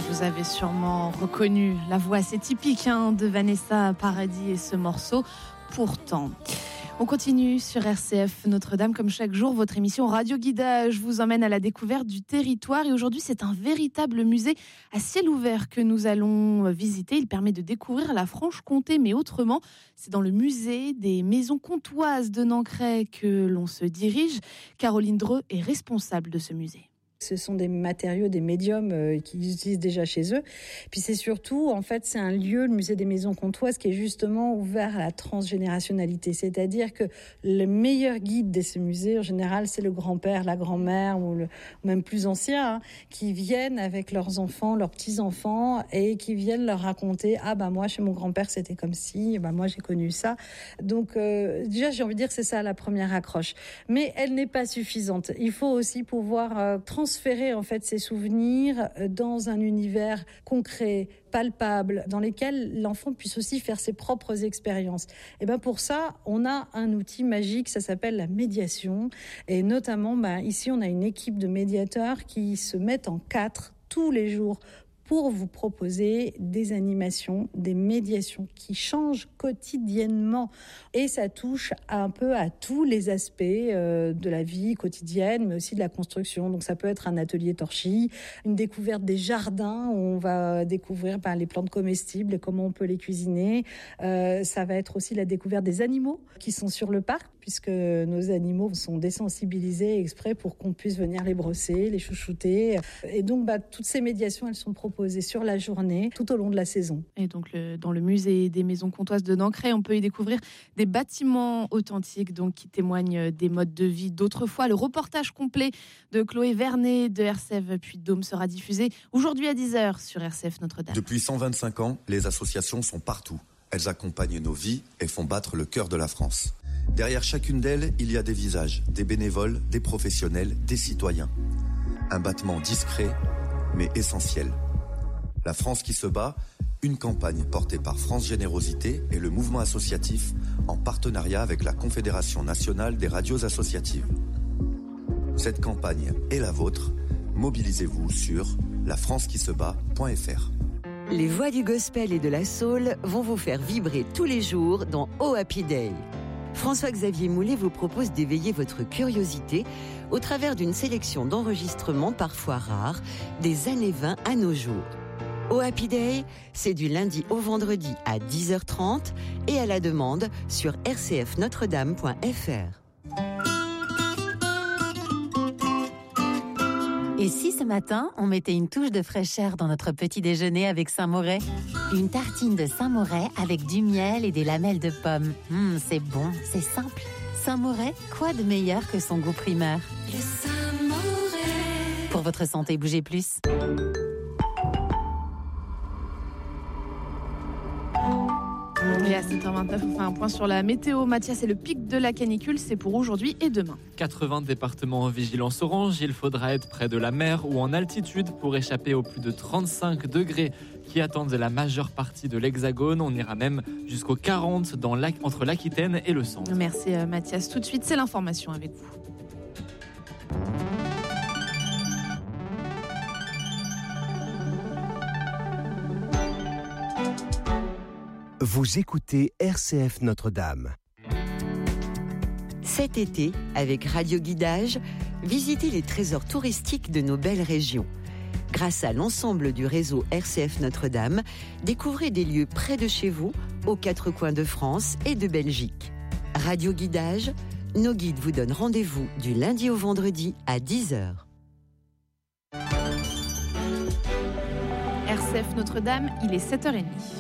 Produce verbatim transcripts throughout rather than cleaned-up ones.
Vous avez sûrement reconnu la voix assez typique hein, de Vanessa Paradis et ce morceau « Pourtant ». On continue sur R C F Notre-Dame. Comme chaque jour, votre émission Radio Guidage vous emmène à la découverte du territoire. Et aujourd'hui, c'est un véritable musée à ciel ouvert que nous allons visiter. Il permet de découvrir la Franche-Comté, mais autrement. C'est dans le musée des maisons comtoises de Nancray que l'on se dirige. Caroline Dreux est responsable de ce musée. Ce sont des matériaux, des médiums euh, qu'ils utilisent déjà chez eux. Puis c'est surtout, en fait, c'est un lieu, le musée des maisons comtoises, qui est justement ouvert à la transgénérationnalité. C'est-à-dire que le meilleur guide de ce musée, en général, c'est le grand-père, la grand-mère, ou, le, ou même plus ancien, hein, qui viennent avec leurs enfants, leurs petits-enfants, et qui viennent leur raconter « Ah bah moi, chez mon grand-père, c'était comme ci, bah moi, j'ai connu ça ». Donc euh, déjà, j'ai envie de dire que c'est ça la première accroche. Mais elle n'est pas suffisante. Il faut aussi pouvoir euh, transférer en fait ces souvenirs dans un univers concret, palpable, dans lesquels l'enfant puisse aussi faire ses propres expériences. Et ben pour ça, on a un outil magique, ça s'appelle la médiation. Et notamment, ben, ici, on a une équipe de médiateurs qui se mettent en quatre tous les jours pour vous proposer des animations, des médiations qui changent quotidiennement. Et ça touche un peu à tous les aspects euh, de la vie quotidienne, mais aussi de la construction. Donc ça peut être un atelier torchis, une découverte des jardins, où on va découvrir ben, les plantes comestibles et comment on peut les cuisiner. Euh, ça va être aussi la découverte des animaux qui sont sur le parc, puisque nos animaux sont désensibilisés exprès pour qu'on puisse venir les brosser, les chouchouter. Et donc, bah, toutes ces médiations, elles sont proposées sur la journée, tout au long de la saison. Et donc, le, dans le musée des maisons comtoises de Nancray, on peut y découvrir des bâtiments authentiques donc, qui témoignent des modes de vie d'autrefois. Le reportage complet de Chloé Vernet de R C F Puy-de-Dôme sera diffusé aujourd'hui à dix heures sur R C F Notre-Dame. Depuis cent vingt-cinq ans, les associations sont partout. Elles accompagnent nos vies et font battre le cœur de la France. Derrière chacune d'elles, il y a des visages, des bénévoles, des professionnels, des citoyens. Un battement discret, mais essentiel. La France qui se bat, une campagne portée par France Générosité et le mouvement associatif en partenariat avec la Confédération nationale des radios associatives. Cette campagne est la vôtre. Mobilisez-vous sur la france qui se bat point f r. Les voix du gospel et de la soul vont vous faire vibrer tous les jours dans Oh Happy Day. François-Xavier Moulet vous propose d'éveiller votre curiosité au travers d'une sélection d'enregistrements parfois rares des années vingt à nos jours. Oh Happy Day, c'est du lundi au vendredi à dix heures trente et à la demande sur r c f notre dame point f r. Et si ce matin, on mettait une touche de fraîcheur dans notre petit déjeuner avec Saint-Moret ? Une tartine de Saint-Moret avec du miel et des lamelles de pommes. Mmh, c'est bon, c'est simple. Saint-Moret, quoi de meilleur que son goût primeur ? Le Saint-Moret. Pour votre santé, bougez plus. Et à sept heures vingt-neuf, on fait un point sur la météo. Mathias, et le pic de la canicule, c'est pour aujourd'hui et demain. quatre-vingts départements en vigilance orange. Il faudra être près de la mer ou en altitude pour échapper aux plus de trente-cinq degrés qui attendent la majeure partie de l'Hexagone. On ira même jusqu'aux quarante dans la... entre l'Aquitaine et le centre. Merci Mathias. Tout de suite, c'est l'information avec vous. Vous écoutez R C F Notre-Dame. Cet été, avec Radio Guidage, visitez les trésors touristiques de nos belles régions. Grâce à l'ensemble du réseau R C F Notre-Dame, découvrez des lieux près de chez vous, aux quatre coins de France et de Belgique. Radio Guidage, nos guides vous donnent rendez-vous du lundi au vendredi à dix heures. R C F Notre-Dame, il est sept heures trente.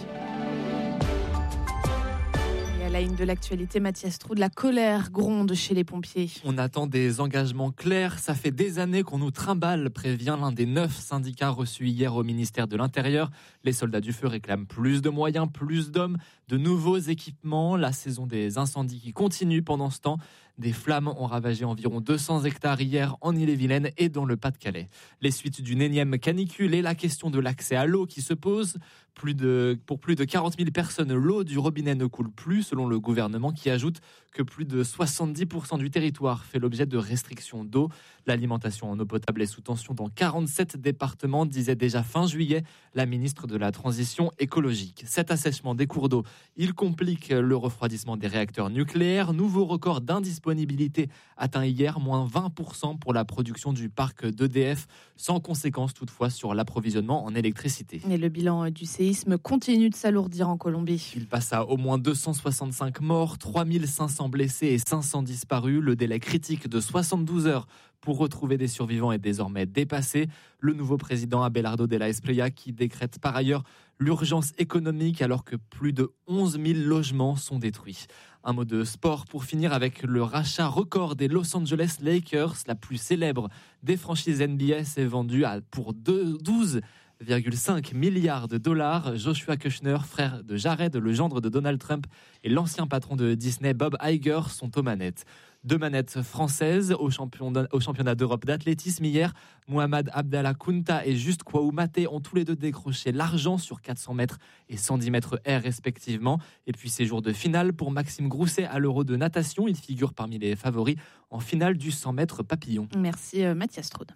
À la une de l'actualité, Mathias Trou, de la colère gronde chez les pompiers. On attend des engagements clairs. Ça fait des années qu'on nous trimballe, prévient l'un des neuf syndicats reçus hier au ministère de l'Intérieur. Les soldats du feu réclament plus de moyens, plus d'hommes, de nouveaux équipements. La saison des incendies qui continue pendant ce temps. Des flammes ont ravagé environ deux cents hectares hier en Ille-et-Vilaine et dans le Pas-de-Calais. Les suites d'une énième canicule et la question de l'accès à l'eau qui se pose. Plus de, pour plus de quarante mille personnes, l'eau du robinet ne coule plus, selon le gouvernement qui ajoute que plus de soixante-dix pour cent du territoire fait l'objet de restrictions d'eau. L'alimentation en eau potable est sous tension dans quarante-sept départements, disait déjà fin juillet la ministre de la Transition écologique. Cet assèchement des cours d'eau, il complique le refroidissement des réacteurs nucléaires. Nouveau record d'indisponibilité atteint hier, moins vingt pour cent pour la production du parc d'E D F, sans conséquence toutefois sur l'approvisionnement en électricité. Et le bilan du séisme continue de s'alourdir en Colombie. Il passe à au moins deux cent soixante-cinq morts, trois mille cinq cents blessés et cinq cents disparus. Le délai critique de soixante-douze heures pour retrouver des survivants est désormais dépassé. Le nouveau président Abelardo de la Espriella qui décrète par ailleurs l'urgence économique alors que plus de onze mille logements sont détruits. Un mot de sport pour finir avec le rachat record des Los Angeles Lakers. La plus célèbre des franchises N B A s'est vendue à, pour douze virgule cinq milliards de dollars. Joshua Kushner, frère de Jared, le gendre de Donald Trump, et l'ancien patron de Disney, Bob Iger, sont aux manettes. Deux manettes françaises au championnat, au championnat d'Europe d'athlétisme hier. Mohamed Abdallah Kounta et Juste Kouaoumate ont tous les deux décroché l'argent sur quatre cents mètres et cent dix mètres air respectivement. Et puis ces jours de finale pour Maxime Grousset à l'Euro de natation. Il figure parmi les favoris en finale du cent mètres papillon. Merci euh, Mathias Straude.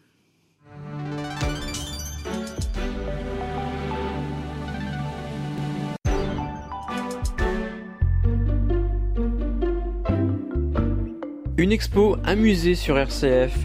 Une expo, un musée sur R C F.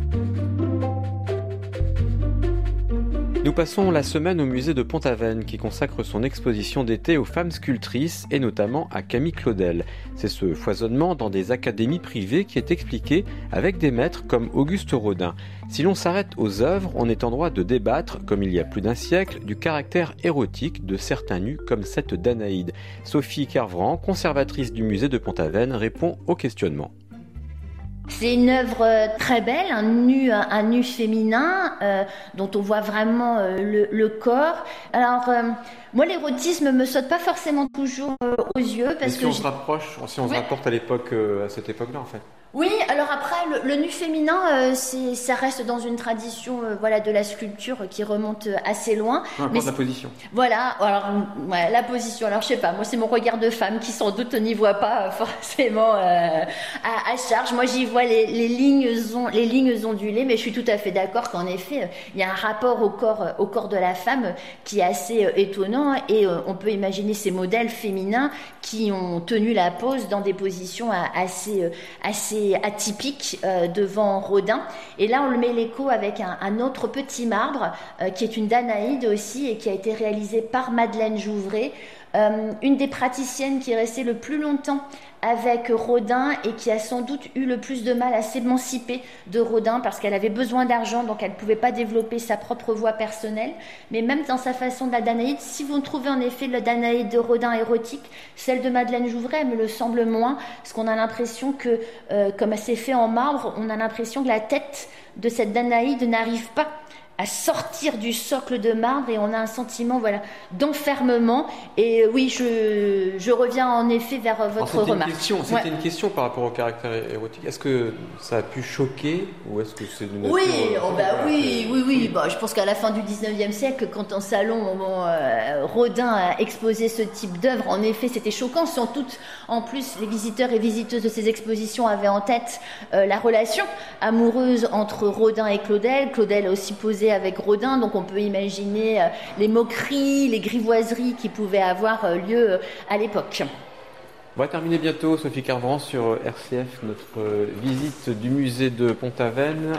Nous passons la semaine au musée de Pont-Aven qui consacre son exposition d'été aux femmes sculptrices et notamment à Camille Claudel. C'est ce foisonnement dans des académies privées qui est expliqué avec des maîtres comme Auguste Rodin. Si l'on s'arrête aux œuvres, on est en droit de débattre, comme il y a plus d'un siècle, du caractère érotique de certains nus comme cette Danaïde. Sophie Kervran, conservatrice du musée de Pont-Aven, répond au questionnement. C'est une œuvre très belle, un nu, un nu féminin euh, dont on voit vraiment euh, le, le corps. Alors, euh, moi, l'érotisme me saute pas forcément toujours euh, aux yeux parce Mais si que on je... se rapproche, si on ouais. se rapporte à l'époque, euh, à cette époque-là, en fait. Oui, alors après, le, le nu féminin, euh, c'est, ça reste dans une tradition, euh, voilà, de la sculpture qui remonte assez loin. Non, mais la position. Voilà, alors ouais, la position. Alors je sais pas, moi c'est mon regard de femme qui sans doute n'y voit pas forcément euh, à, à charge. Moi j'y vois les, les lignes, on, les lignes ondulées, mais je suis tout à fait d'accord qu'en effet il y a un rapport au corps, au corps de la femme qui est assez euh, étonnant et euh, on peut imaginer ces modèles féminins qui ont tenu la pose dans des positions assez, assez atypique euh, devant Rodin. Et là, on le met l'écho avec un, un autre petit marbre euh, qui est une Danaïde aussi et qui a été réalisé par Madeleine Jouvray, euh, une des praticiennes qui est restée le plus longtemps avec Rodin et qui a sans doute eu le plus de mal à s'émanciper de Rodin parce qu'elle avait besoin d'argent, donc elle ne pouvait pas développer sa propre voix personnelle. Mais même dans sa façon de la Danaïde, si vous trouvez en effet la Danaïde de Rodin érotique, celle de Madeleine Jouvray, elle me le semble moins, parce qu'on a l'impression que, euh, comme c'est fait en marbre, on a l'impression que la tête de cette Danaïde n'arrive pas à sortir du socle de marbre et on a un sentiment voilà, d'enfermement. Et oui, je, je reviens en effet vers votre Alors, c'était remarque. Une question, c'était ouais. une question par rapport au caractère érotique. Est-ce que ça a pu choquer ou est-ce que c'est une Oui, nature, oh bah oui, oui, oui. Bah, je pense qu'à la fin du dix-neuvième siècle, quand en salon, bon, euh, Rodin a exposé ce type d'œuvre, en effet, c'était choquant. Sans doute, en plus, les visiteurs et visiteuses de ces expositions avaient en tête euh, la relation amoureuse entre Rodin et Claudel. Claudel a aussi posé avec Rodin, donc on peut imaginer euh, les moqueries, les grivoiseries qui pouvaient avoir euh, lieu euh, à l'époque. On va terminer bientôt, Sophie Kervran, sur R C F, notre euh, visite du musée de Pont-Aven.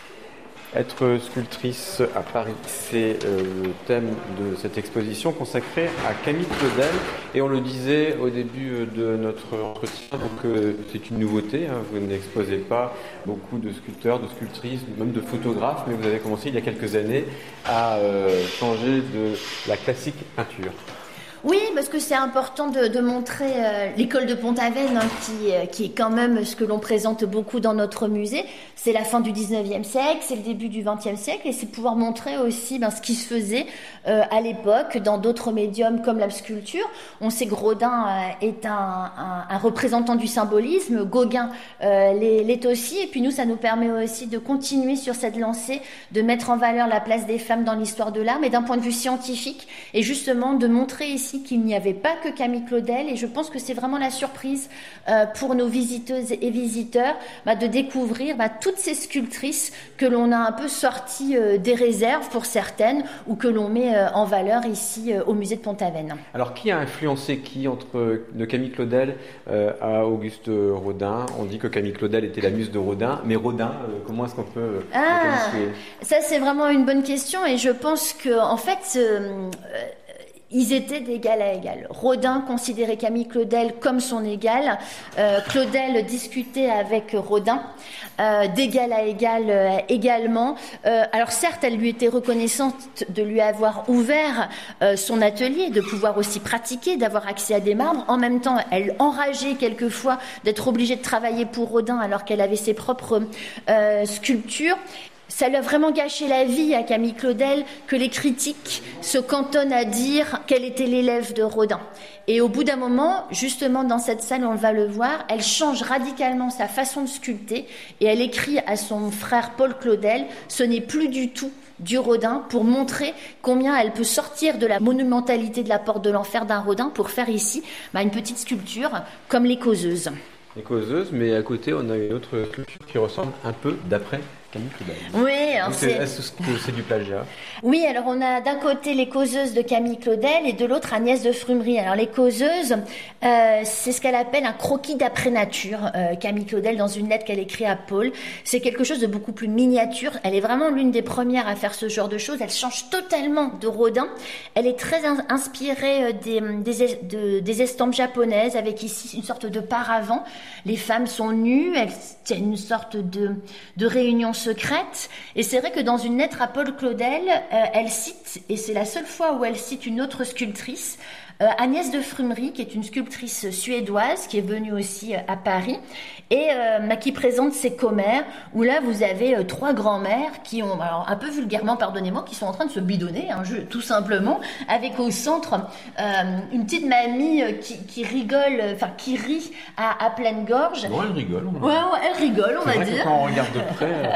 Être sculptrice à Paris, c'est euh, le thème de cette exposition consacrée à Camille Claudel. Et on le disait au début de notre entretien, donc euh, c'est une nouveauté. Hein, vous n'exposez pas beaucoup de sculpteurs, de sculptrices, même de photographes, mais vous avez commencé il y a quelques années à euh, changer de la classique peinture. Oui, parce que c'est important de, de montrer euh, l'école de Pont-Aven, hein, qui, euh, qui est quand même ce que l'on présente beaucoup dans notre musée. C'est la fin du dix-neuvième siècle, c'est le début du vingtième siècle, et c'est pouvoir montrer aussi ben, ce qui se faisait euh, à l'époque dans d'autres médiums comme la sculpture. On sait que Rodin euh, est un, un, un représentant du symbolisme, Gauguin euh, l'est aussi, et puis nous, ça nous permet aussi de continuer sur cette lancée, de mettre en valeur la place des femmes dans l'histoire de l'art, mais d'un point de vue scientifique, et justement de montrer ici qu'il n'y avait pas que Camille Claudel, et je pense que c'est vraiment la surprise euh, pour nos visiteuses et visiteurs bah, de découvrir bah, toutes ces sculptrices que l'on a un peu sorties euh, des réserves pour certaines, ou que l'on met euh, en valeur ici euh, au musée de Pont-Aven. Alors qui a influencé qui entre de Camille Claudel euh, à Auguste Rodin? On dit que Camille Claudel était la muse de Rodin, mais Rodin, euh, comment est-ce qu'on peut euh, ah, ça c'est vraiment une bonne question, et je pense que en fait euh, ils étaient d'égal à égal. Rodin considérait Camille Claudel comme son égal. Euh, Claudel discutait avec Rodin euh, d'égal à égal euh, également. Euh, alors certes, elle lui était reconnaissante de lui avoir ouvert euh, son atelier, de pouvoir aussi pratiquer, d'avoir accès à des marbres. En même temps, elle enrageait quelquefois d'être obligée de travailler pour Rodin alors qu'elle avait ses propres euh, sculptures. Ça lui a vraiment gâché la vie à Camille Claudel que les critiques se cantonnent à dire qu'elle était l'élève de Rodin. Et au bout d'un moment, justement dans cette salle, on va le voir, elle change radicalement sa façon de sculpter et elle écrit à son frère Paul Claudel, ce n'est plus du tout du Rodin, pour montrer combien elle peut sortir de la monumentalité de la porte de l'enfer d'un Rodin pour faire ici bah, une petite sculpture comme les causeuses. Les causeuses, mais à côté on a une autre sculpture qui ressemble un peu d'après Camille Claudel. Oui, alors c'est... Est-ce que c'est du plagiat? Oui, alors on a d'un côté les causeuses de Camille Claudel et de l'autre Agnès de Frumerie. Alors les causeuses, euh, c'est ce qu'elle appelle un croquis d'après nature. Euh, Camille Claudel, dans une lettre qu'elle écrit à Paul, c'est quelque chose de beaucoup plus miniature. Elle est vraiment l'une des premières à faire ce genre de choses. Elle change totalement de Rodin. Elle est très in- inspirée des, des, de, des estampes japonaises, avec ici une sorte de paravent. Les femmes sont nues, elles tiennent une sorte de, de réunion secrète. Et c'est vrai que dans une lettre à Paul Claudel, euh, elle cite, et c'est la seule fois où elle cite une autre sculptrice, euh, Agnès de Frumerie, qui est une sculptrice suédoise, qui est venue aussi euh, à Paris, et euh, qui présente ses commères, où là vous avez euh, trois grand-mères qui ont, alors un peu vulgairement, pardonnez-moi, qui sont en train de se bidonner, hein, je, tout simplement, avec au centre euh, une petite mamie euh, qui, qui rigole, enfin euh, qui rit à, à pleine gorge. Non, elle rigole. On ouais, ouais, elle rigole, on c'est va vrai dire. Que quand on regarde de près. Euh...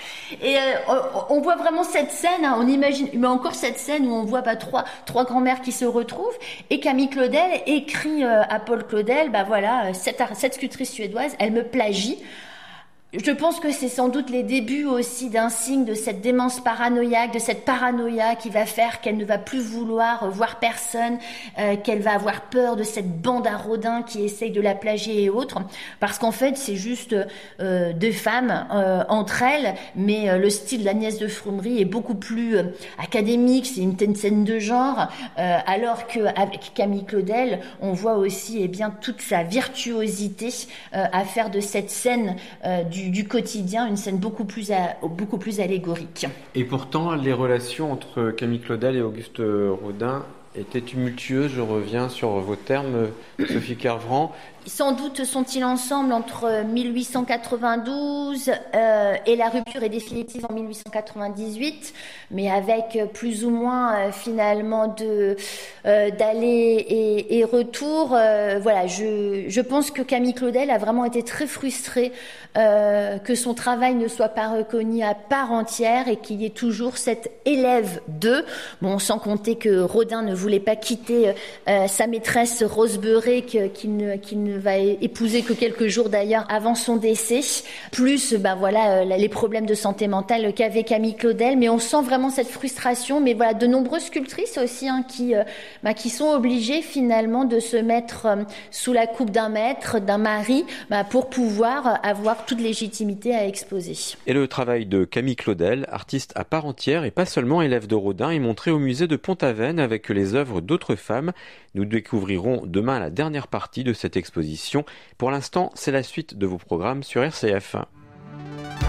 Et euh, on voit vraiment cette scène, hein, on imagine, mais encore cette scène où on voit bah, trois, trois grand-mères qui se retrouvent, et Camille Claudel écrit euh, à Paul Claudel, bah voilà, cette, cette sculptrice suédoise, elle me plagie. Je pense que c'est sans doute les débuts aussi d'un signe de cette démence paranoïaque, de cette paranoïa qui va faire qu'elle ne va plus vouloir voir personne, euh, qu'elle va avoir peur de cette bande à Rodin qui essaye de la plagier et autres, parce qu'en fait c'est juste euh, deux femmes euh, entre elles, mais euh, le style d'Agnès de Frumerie est beaucoup plus euh, académique, c'est une, une scène de genre, euh, alors qu'avec Camille Claudel, on voit aussi eh bien, toute sa virtuosité euh, à faire de cette scène euh, du du quotidien, une scène beaucoup plus, à, beaucoup plus allégorique. Et pourtant, les relations entre Camille Claudel et Auguste Rodin étaient tumultueuses. Je reviens sur vos termes, Sophie Kervran. Sans doute sont-ils ensemble entre mille huit cent quatre-vingt-douze euh, et la rupture est définitive en mille huit cent quatre-vingt-dix-huit, mais avec plus ou moins euh, finalement de euh, d'aller et, et retour. Euh, voilà, je, je pense que Camille Claudel a vraiment été très frustrée euh, que son travail ne soit pas reconnu à part entière et qu'il y ait toujours cet élève de. Bon, sans compter que Rodin ne voulait pas quitter euh, sa maîtresse Rose Beuret, qui ne, qui ne va épouser que quelques jours d'ailleurs avant son décès, plus ben voilà les problèmes de santé mentale qu'avait Camille Claudel, mais on sent vraiment cette frustration, mais voilà de nombreuses sculptrices aussi hein, qui ben, qui sont obligées finalement de se mettre sous la coupe d'un maître, d'un mari, ben, pour pouvoir avoir toute légitimité à exposer. Et le travail de Camille Claudel, artiste à part entière et pas seulement élève de Rodin, est montré au musée de Pont-Aven avec les œuvres d'autres femmes. Nous découvrirons demain la dernière partie de cette exposition. Pour l'instant, c'est la suite de vos programmes sur R C F.